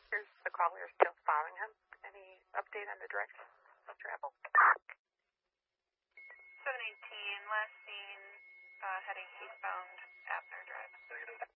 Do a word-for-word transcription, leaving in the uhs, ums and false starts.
Here's the caller still following him. Any update on the direction of travel? seven eighteen, last seen uh, heading eastbound Abner Drive.